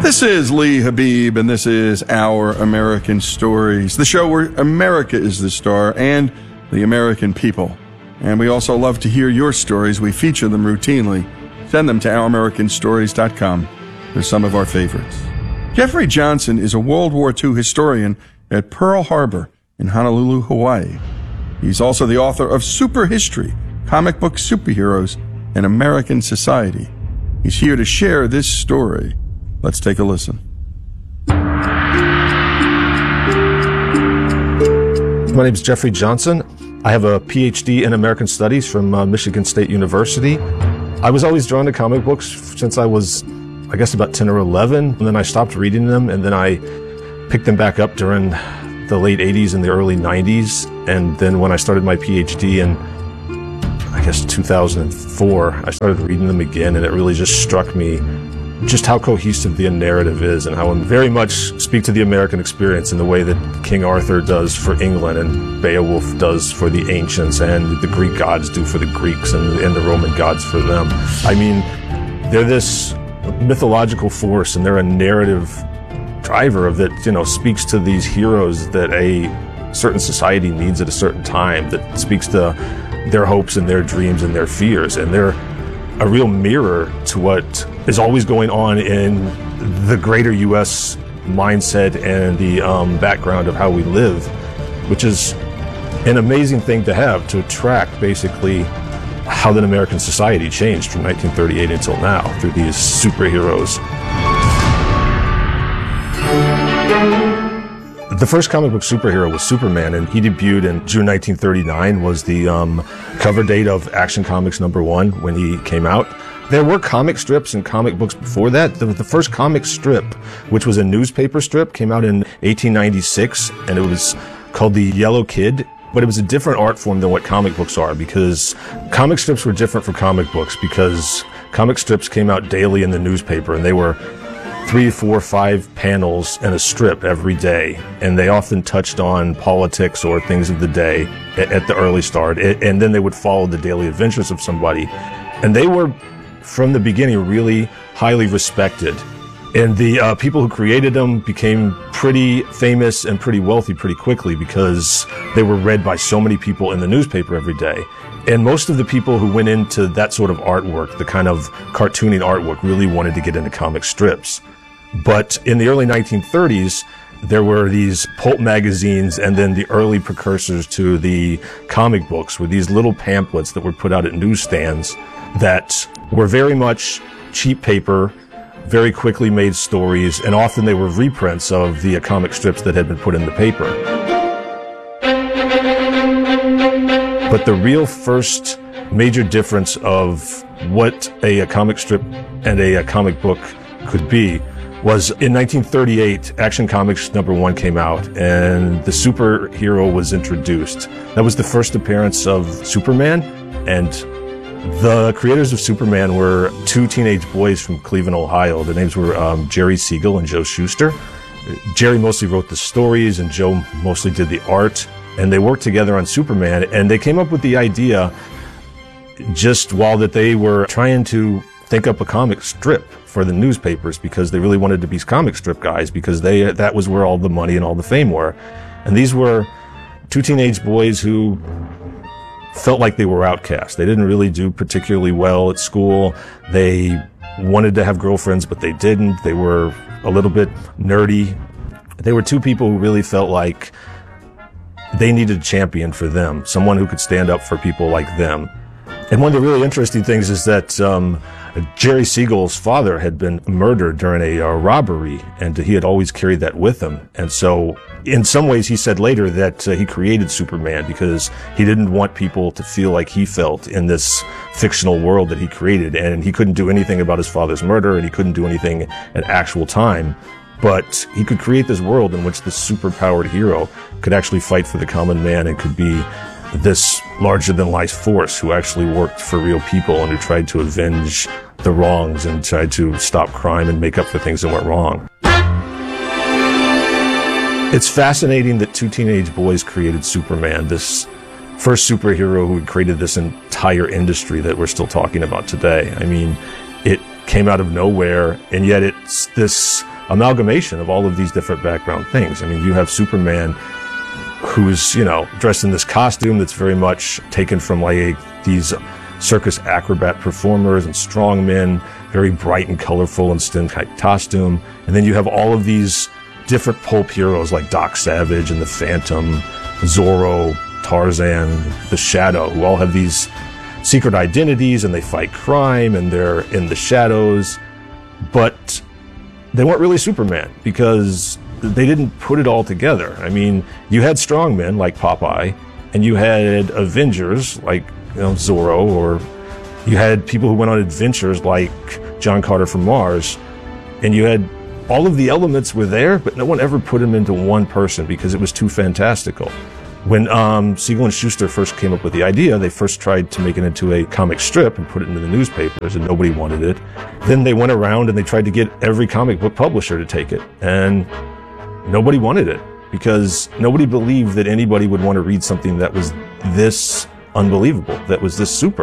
This is Lee Habib, and this is Our American Stories, the show where America is the star and the American people. And we also love to hear your stories. We feature them routinely. Send them to ouramericanstories.com. They're some of our favorites. Jeffrey Johnson is a World War II historian at Pearl Harbor in Honolulu, Hawaii. He's also the author of Super History, Comic Book Superheroes, and American Society. He's here to share this story. Let's take a listen. My name is Jeffrey Johnson. I have a PhD in American Studies from Michigan State University. I was always drawn to comic books since I was, I guess, about 10 or 11. And then I stopped reading them, and then I picked them back up during the late 80s and the early 90s. And then when I started my PhD in, I guess, 2004, I started reading them again, and it really just struck me just how cohesive the narrative is and how it very much speak to the American experience in the way that King Arthur does for England and Beowulf does for the ancients and the Greek gods do for the Greeks and the Roman gods for them. I mean, they're this mythological force, and they're a narrative driver that, speaks to these heroes that a certain society needs at a certain time, that speaks to their hopes and their dreams and their fears. And they're a real mirror to what is always going on in the greater U.S. mindset and the background of how we live, which is an amazing thing to have, to track basically how the American society changed from 1938 until now through these superheroes. The first comic book superhero was Superman, and he debuted in June 1939, was the cover date of Action Comics #1 when he came out. There were comic strips and comic books before that. The first comic strip, which was a newspaper strip, came out in 1896, and it was called The Yellow Kid. But it was a different art form than what comic books are, because comic strips were different from comic books, because comic strips came out daily in the newspaper, and they were 3, 4, 5 panels in a strip every day, and they often touched on politics or things of the day at the early start, and then they would follow the daily adventures of somebody. And they were, from the beginning, really highly respected. And the people who created them became pretty famous and pretty wealthy pretty quickly because they were read by so many people in the newspaper every day. And most of the people who went into that sort of artwork, the kind of cartooning artwork, really wanted to get into comic strips. But in the early 1930s, there were these pulp magazines, and then the early precursors to the comic books were these little pamphlets that were put out at newsstands that were very much cheap paper, very quickly made stories, and often they were reprints of the comic strips that had been put in the paper. But the real first major difference of what a comic strip and a comic book could be was in 1938, Action Comics #1 came out, and the superhero was introduced. That was the first appearance of Superman, and the creators of Superman were 2 teenage boys from Cleveland, Ohio. Their names were Jerry Siegel and Joe Shuster. Jerry mostly wrote the stories, and Joe mostly did the art, and they worked together on Superman, and they came up with the idea just while that they were trying to think up a comic strip for the newspapers, because they really wanted to be comic strip guys, because that was where all the money and all the fame were. And these were 2 teenage boys who felt like they were outcast. They didn't really do particularly well at school. They wanted to have girlfriends, but they didn't. They were a little bit nerdy. They were 2 people who really felt like they needed a champion for them, someone who could stand up for people like them. And one of the really interesting things is that Jerry Siegel's father had been murdered during a robbery, and he had always carried that with him. And so in some ways he said later that he created Superman because he didn't want people to feel like he felt in this fictional world that he created, and he couldn't do anything about his father's murder, and he couldn't do anything at actual time. But he could create this world in which this superpowered hero could actually fight for the common man and could be this larger-than-life force who actually worked for real people and who tried to avenge the wrongs and tried to stop crime and make up for things that went wrong. It's fascinating that 2 teenage boys created Superman, this first superhero who had created this entire industry that we're still talking about today. I mean, it came out of nowhere, and yet it's this amalgamation of all of these different background things. I mean, you have Superman who's, dressed in this costume that's very much taken from these circus acrobat performers and strong men, very bright and colorful and skin tight costume. And then you have all of these different pulp heroes like Doc Savage and the Phantom, Zorro, Tarzan, the Shadow, who all have these secret identities and they fight crime and they're in the shadows. But they weren't really Superman because they didn't put it all together. I mean, you had strong men like Popeye, and you had Avengers like Zorro, or you had people who went on adventures like John Carter from Mars, and you had all of the elements were there, but no one ever put them into one person because it was too fantastical. When Siegel and Schuster first came up with the idea, they first tried to make it into a comic strip and put it into the newspapers, and nobody wanted it. Then they went around and they tried to get every comic book publisher to take it, and nobody wanted it because nobody believed that anybody would want to read something that was this unbelievable, that was this super.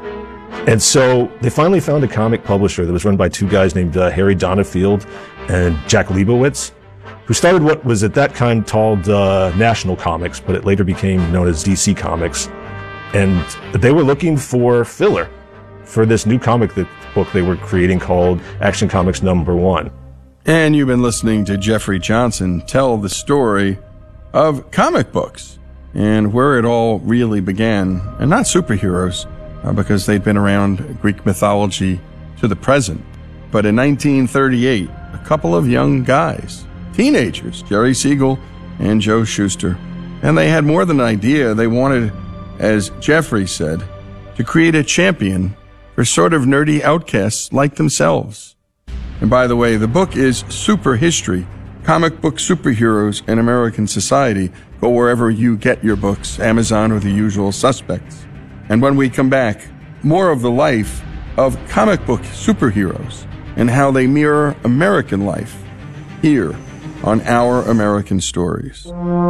And so they finally found a comic publisher that was run by two guys named Harry Donenfeld and Jack Leibowitz, who started what was at that time called National Comics, but it later became known as DC Comics. And they were looking for filler for this new comic book they were creating called Action Comics #1. And you've been listening to Jeffrey Johnson tell the story of comic books and where it all really began. And not superheroes, because they'd been around Greek mythology to the present. But in 1938, a couple of young guys, teenagers, Jerry Siegel and Joe Shuster, and they had more than an idea. They wanted, as Jeffrey said, to create a champion for sort of nerdy outcasts like themselves. And by the way, the book is Super History, Comic Book Superheroes in American Society. Go wherever you get your books, Amazon or the usual suspects. And when we come back, more of the life of comic book superheroes and how they mirror American life here on Our American Stories.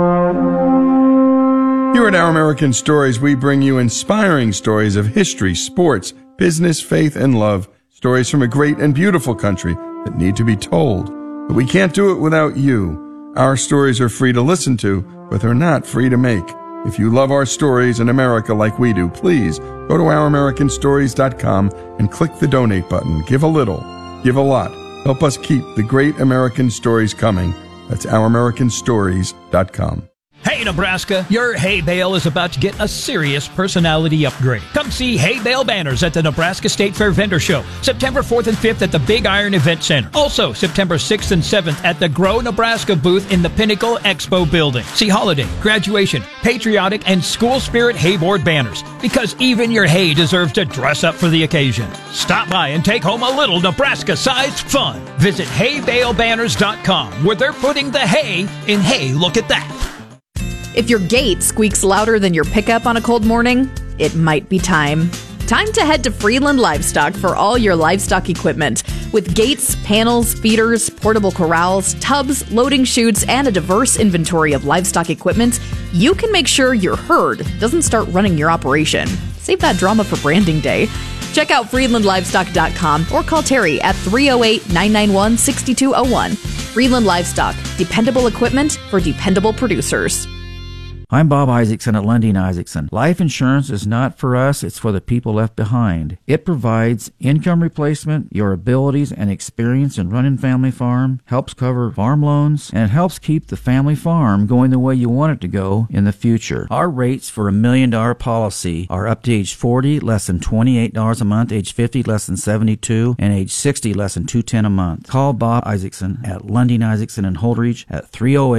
Here at Our American Stories, we bring you inspiring stories of history, sports, business, faith, and love. Stories from a great and beautiful country that need to be told. But we can't do it without you. Our stories are free to listen to, but they're not free to make. If you love our stories in America like we do, please go to OurAmericanStories.com and click the donate button. Give a little, give a lot. Help us keep the great American stories coming. That's OurAmericanStories.com. Hey, Nebraska, your hay bale is about to get a serious personality upgrade. Come see Hay Bale Banners at the Nebraska State Fair Vendor Show, September 4th and 5th at the Big Iron Event Center. Also, September 6th and 7th at the Grow Nebraska booth in the Pinnacle Expo building. See holiday, graduation, patriotic, and school spirit hayboard banners, because even your hay deserves to dress up for the occasion. Stop by and take home a little Nebraska-sized fun. Visit HayBaleBanners.com, where they're putting the hay in Hey, Look at That. If your gate squeaks louder than your pickup on a cold morning, it might be time. Time to head to Friedland Livestock for all your livestock equipment. With gates, panels, feeders, portable corrals, tubs, loading chutes, and a diverse inventory of livestock equipment, you can make sure your herd doesn't start running your operation. Save that drama for branding day. Check out FriedlandLivestock.com or call Terry at 308-991-6201. Friedland Livestock, dependable equipment for dependable producers. I'm Bob Isaacson at Lundin Isaacson. Life insurance is not for us, it's for the people left behind. It provides income replacement, your abilities and experience in running family farm, helps cover farm loans, and it helps keep the family farm going the way you want it to go in the future. Our rates for $1 million policy are up to age 40, less than $28 a month, age 50, less than $72, and age 60, less than $210 a month. Call Bob Isaacson at Lundin Isaacson in Holdridge at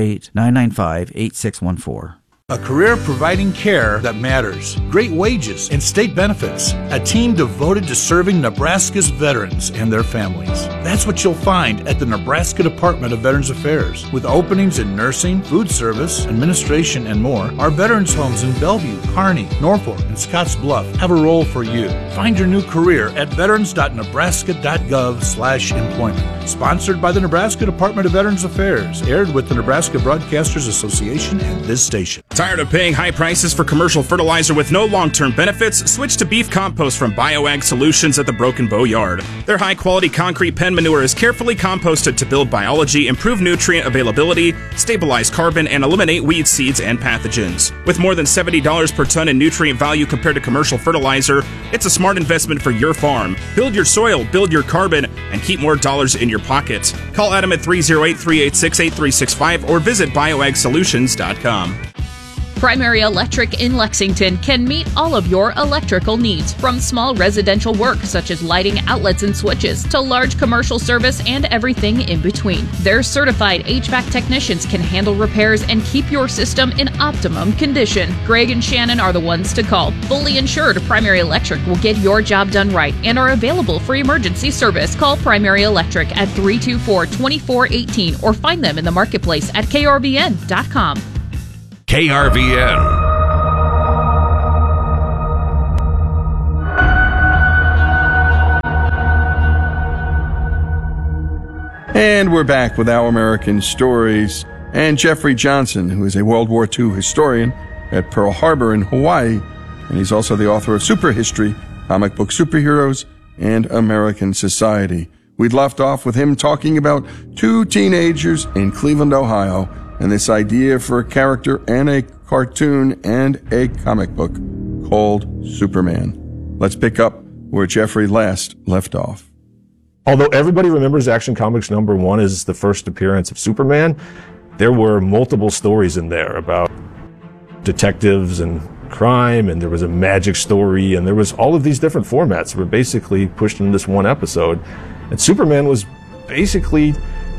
308-995-8614. A career providing care that matters, great wages, and state benefits. A team devoted to serving Nebraska's veterans and their families. That's what you'll find at the Nebraska Department of Veterans Affairs. With openings in nursing, food service, administration, and more, our veterans homes in Bellevue, Kearney, Norfolk, and Scotts Bluff have a role for you. Find your new career at veterans.nebraska.gov/employment. Sponsored by the Nebraska Department of Veterans Affairs. Aired with the Nebraska Broadcasters Association and this station. Tired of paying high prices for commercial fertilizer with no long-term benefits? Switch to beef compost from BioAg Solutions at the Broken Bow Yard. Their high-quality concrete pen manure is carefully composted to build biology, improve nutrient availability, stabilize carbon, and eliminate weed seeds and pathogens. With more than $70 per ton in nutrient value compared to commercial fertilizer, it's a smart investment for your farm. Build your soil, build your carbon, and keep more dollars in your pocket. Call Adam at 308-386-8365 or visit bioagsolutions.com. Primary Electric in Lexington can meet all of your electrical needs, from small residential work such as lighting, outlets, and switches, to large commercial service and everything in between. Their certified HVAC technicians can handle repairs and keep your system in optimum condition. Greg and Shannon are the ones to call. Fully insured, Primary Electric will get your job done right and are available for emergency service. Call Primary Electric at 324-2418 or find them in the marketplace at krvn.com. KRVN. And we're back with Our American Stories and Jeffrey Johnson, who is a World War II historian at Pearl Harbor in Hawaii, and he's also the author of Super History, Comic Book Superheroes, and American Society. We'd left off with him talking about two teenagers in Cleveland, Ohio, and this idea for a character and a cartoon and a comic book called Superman. Let's pick up where Jeffrey last left off. Although everybody remembers Action Comics #1 as the first appearance of Superman, there were multiple stories in there about detectives and crime, and there was a magic story, and there was all of these different formats that were basically pushed in this one episode. And Superman was basically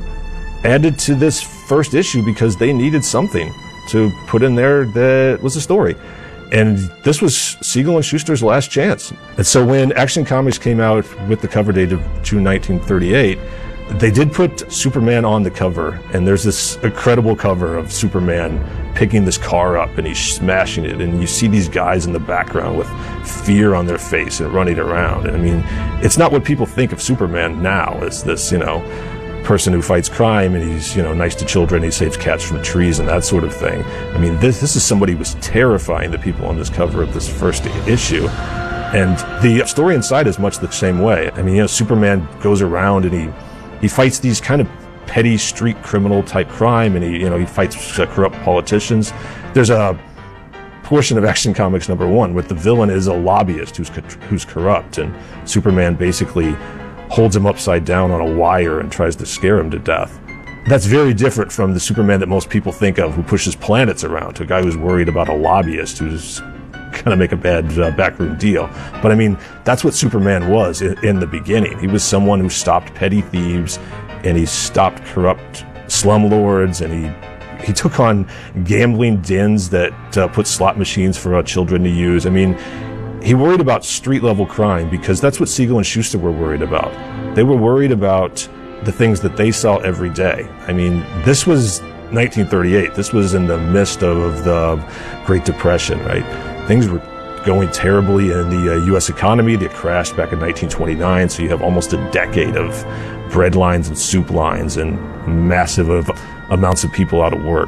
added to this first issue because they needed something to put in there that was a story. And this was Siegel and Schuster's last chance. And so when Action Comics came out with the cover date of June 1938, they did put Superman on the cover. And there's this incredible cover of Superman picking this car up and he's smashing it. And you see these guys in the background with fear on their face and running around. And I mean, it's not what people think of Superman now as this, person who fights crime and he's, nice to children, he saves cats from trees and that sort of thing. I mean, this is somebody who was terrifying the people on this cover of this first issue. And the story inside is much the same way. I mean, Superman goes around and he fights these kind of petty street criminal type crime, and he fights corrupt politicians. There's a portion of Action Comics #1 where the villain is a lobbyist who's corrupt, and Superman basically holds him upside down on a wire and tries to scare him to death. That's very different from the Superman that most people think of, who pushes planets around, to a guy who's worried about a lobbyist who's going to make a bad backroom deal. But I mean, that's what Superman was in the beginning. He was someone who stopped petty thieves, and he stopped corrupt slumlords, and he took on gambling dens that put slot machines for children to use. I mean, he worried about street-level crime because that's what Siegel and Schuster were worried about. They were worried about the things that they saw every day. I mean, this was 1938. This was in the midst of the Great Depression, right? Things were going terribly in the U.S. economy. They crashed back in 1929, so you have almost a decade of bread lines and soup lines and massive amounts of people out of work.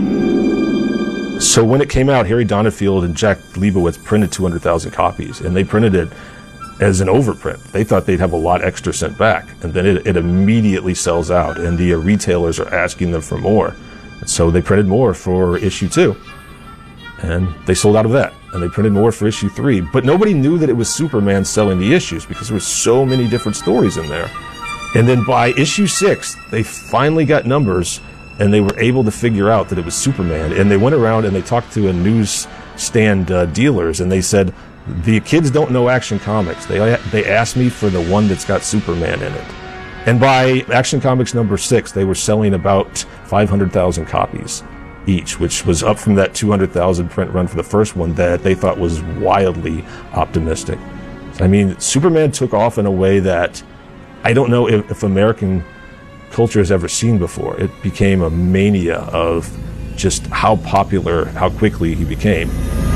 So when it came out, Harry Donenfeld and Jack Leibowitz printed 200,000 copies, and they printed it as an overprint. They thought they'd have a lot extra sent back, and then it immediately sells out, and the retailers are asking them for more. And so they printed more for issue 2, and they sold out of that, and they printed more for issue 3. But nobody knew that it was Superman selling the issues because there were so many different stories in there. And then by issue 6, they finally got numbers, and they were able to figure out that it was Superman. And they went around and they talked to a newsstand dealers, and they said, the kids don't know Action Comics. They asked me for the one that's got Superman in it. And by Action Comics #6, they were selling about 500,000 copies each, which was up from that 200,000 print run for the first one that they thought was wildly optimistic. I mean, Superman took off in a way that I don't know if American culture has ever seen before. It became a mania of just how popular, how quickly he became.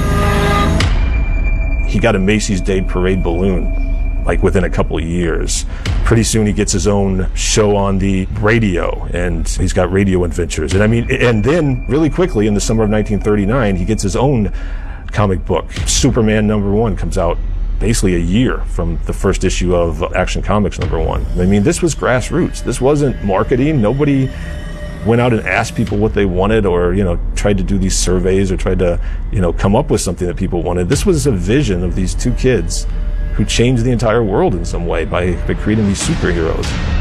He got a Macy's Day Parade balloon, like within a couple of years. Pretty soon he gets his own show on the radio, and he's got radio adventures. And then really quickly in the summer of 1939, he gets his own comic book. Superman #1 comes out basically a year from the first issue of Action Comics #1. I mean, this was grassroots. This wasn't marketing. Nobody went out and asked people what they wanted, or, tried to do these surveys, or tried to, come up with something that people wanted. This was a vision of these two kids who changed the entire world in some way by creating these superheroes.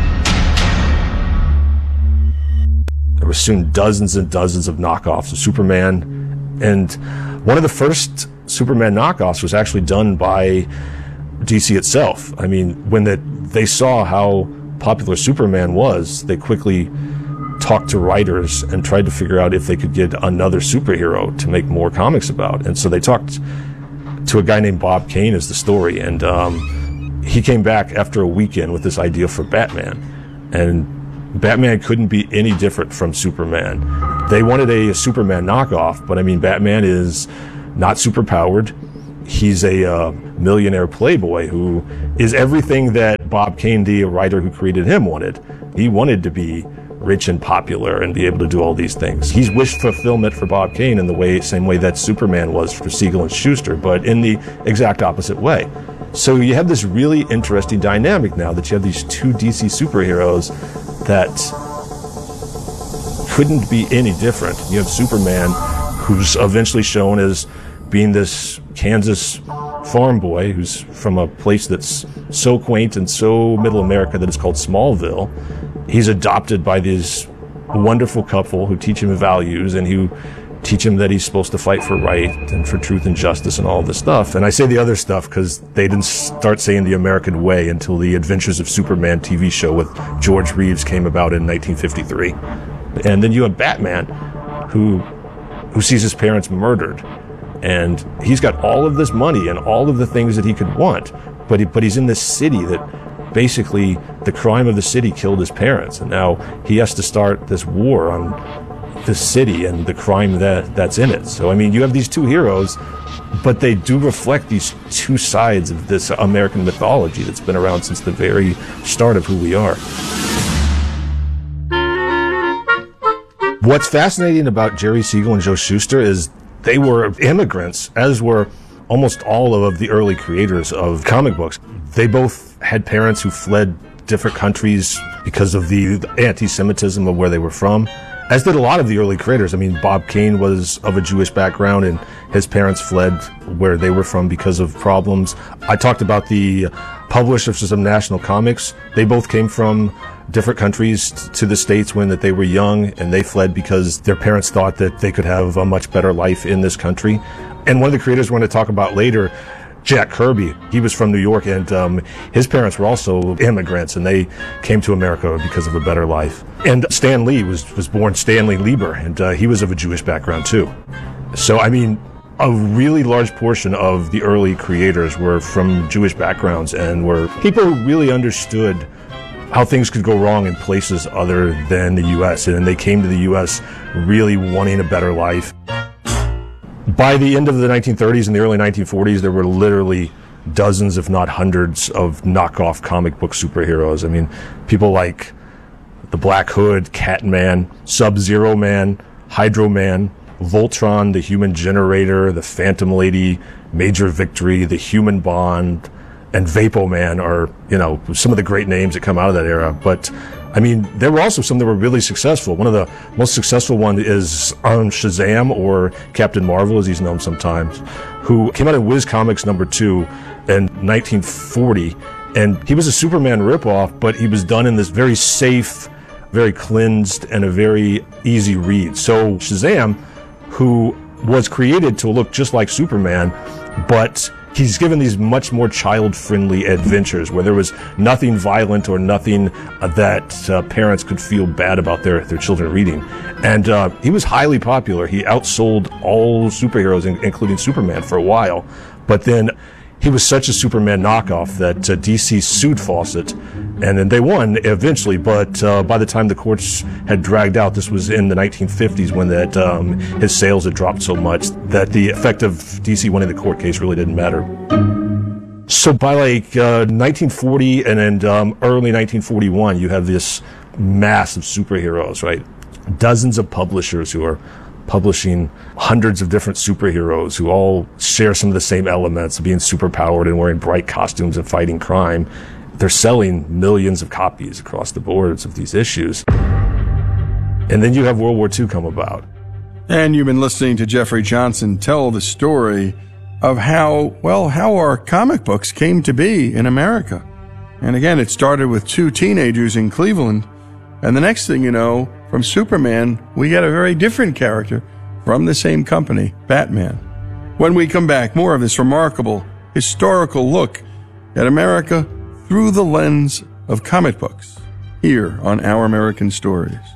There were soon dozens and dozens of knockoffs of Superman, and one of the first Superman knockoffs was actually done by DC itself. I mean, when they saw how popular Superman was, they quickly talked to writers and tried to figure out if they could get another superhero to make more comics about. And so they talked to a guy named Bob Kane as the story, and he came back after a weekend with this idea for Batman. And Batman couldn't be any different from Superman. They wanted a Superman knockoff, but I mean, Batman is not superpowered. He's a millionaire playboy who is everything that Bob Kane, the writer who created him, wanted. He wanted to be rich and popular and be able to do all these things. He's wish fulfillment for Bob Kane in the same way that Superman was for Siegel and Schuster, but in the exact opposite way. So you have this really interesting dynamic now that you have these two DC superheroes that couldn't be any different. You have Superman, who's eventually shown as being this Kansas farm boy who's from a place that's so quaint and so middle America that it's called Smallville. He's adopted by this wonderful couple who teach him values and who teach him that he's supposed to fight for right and for truth and justice and all this stuff. And I say the other stuff because they didn't start saying the American way until the Adventures of Superman TV show with George Reeves came about in 1953. And then you have Batman, who sees his parents murdered. And he's got all of this money and all of the things that he could want, but he's in this city that basically the crime of the city killed his parents, and now he has to start this war on this city and the crime that's in it. So I mean, you have these two heroes, but they do reflect these two sides of this American mythology that's been around since the very start of who we are. What's fascinating about Jerry Siegel and Joe Shuster is they were immigrants, as were almost all of the early creators of comic books. They both had parents who fled different countries because of the anti-Semitism of where they were from, as did a lot of the early creators. I mean, Bob Kane was of a Jewish background, and his parents fled where they were from because of problems. I talked about the publishers of National Comics. They both came from different countries to the States when that they were young, and they fled because their parents thought that they could have a much better life in this country. And one of the creators we're going to talk about later, Jack Kirby, he was from New York, and his parents were also immigrants, and they came to America because of a better life. And Stan Lee was born Stanley Lieber, and he was of a Jewish background too. So, I mean, a really large portion of the early creators were from Jewish backgrounds and were people who really understood how things could go wrong in places other than the U.S., and they came to the U.S. really wanting a better life. By the end of the 1930s and the early 1940s, there were literally dozens, if not hundreds, of knockoff comic book superheroes. I mean, people like the Black Hood, Catman, Sub-Zero Man, Hydro Man, Voltron, the Human Generator, the Phantom Lady, Major Victory, the Human Bond, and Vapo Man are, some of the great names that come out of that era. But I mean, there were also some that were really successful. One of the most successful ones is Shazam, or Captain Marvel, as he's known sometimes, who came out in Whiz Comics #2 in 1940. And he was a Superman ripoff, but he was done in this very safe, very cleansed, and a very easy read. So Shazam, who was created to look just like Superman, but he's given these much more child-friendly adventures where there was nothing violent or nothing that parents could feel bad about their children reading. And he was highly popular. He outsold all superheroes, including Superman, for a while. But then he was such a Superman knockoff that DC sued Fawcett, and then they won eventually, but by the time the courts had dragged out, this was in the 1950s when that his sales had dropped so much that the effect of DC winning the court case really didn't matter. So by 1940 and then early 1941, you have this mass of superheroes, right? Dozens of publishers who are publishing hundreds of different superheroes who all share some of the same elements of being superpowered and wearing bright costumes and fighting crime. They're selling millions of copies across the boards of these issues. And then you have World War II come about. And you've been listening to Jeffrey Johnson tell the story of how our comic books came to be in America. And again, it started with two teenagers in Cleveland. And the next thing you know, from Superman, we get a very different character from the same company, Batman. When we come back, more of this remarkable historical look at America through the lens of comic books, here on Our American Stories.